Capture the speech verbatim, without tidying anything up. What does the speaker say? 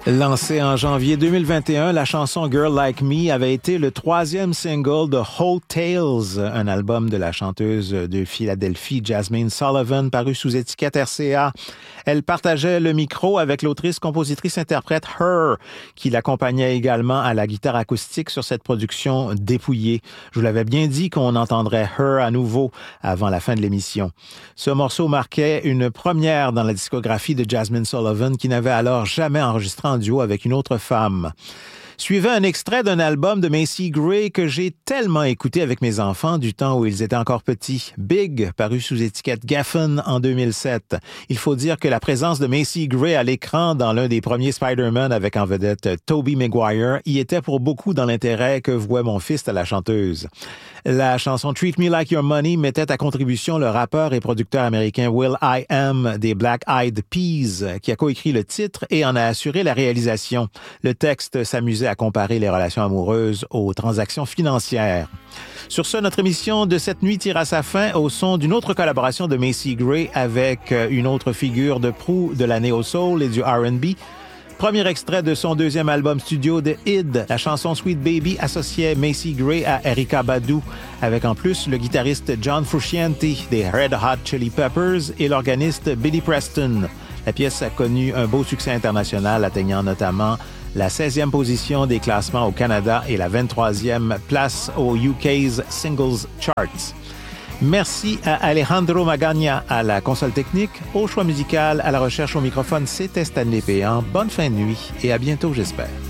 Lancée en janvier deux mille vingt et un, la chanson Girl Like Me avait été le troisième single de Whole Tales, un album de la chanteuse de Philadelphie Jazmine Sullivan paru sous étiquette R C A. Elle partageait le micro avec l'autrice, compositrice, interprète Her, qui l'accompagnait également à la guitare acoustique sur cette production dépouillée. Je vous l'avais bien dit qu'on entendrait Her à nouveau avant la fin de l'émission. Ce morceau marquait une première dans la discographie de Jazmine Sullivan, qui n'avait alors jamais enregistré en duo avec une autre femme. Suivait un extrait d'un album de Macy Gray que j'ai tellement écouté avec mes enfants du temps où ils étaient encore petits. Big, paru sous étiquette Geffen en deux mille sept. Il faut dire que la présence de Macy Gray à l'écran dans l'un des premiers Spider-Man avec en vedette Tobey Maguire y était pour beaucoup dans l'intérêt que vouait mon fils à la chanteuse. La chanson Treat Me Like Your Money mettait à contribution le rappeur et producteur américain Will I Am des Black Eyed Peas, qui a coécrit le titre et en a assuré la réalisation. Le texte s'amusait à comparer les relations amoureuses aux transactions financières. Sur ce, notre émission de cette nuit tire à sa fin au son d'une autre collaboration de Macy Gray avec une autre figure de proue de la néo-soul et du R and B. Premier extrait de son deuxième album studio de Id, la chanson Sweet Baby associait Macy Gray à Erykah Badu, avec en plus le guitariste John Frusciante des Red Hot Chili Peppers et l'organiste Billy Preston. La pièce a connu un beau succès international, atteignant notamment la seizième position des classements au Canada et la vingt-troisième place au U K's Singles Charts. Merci à Alejandro Magagna à la console technique, au choix musical, à la recherche au microphone, c'était Stanley Péan. Bonne fin de nuit et à bientôt, j'espère.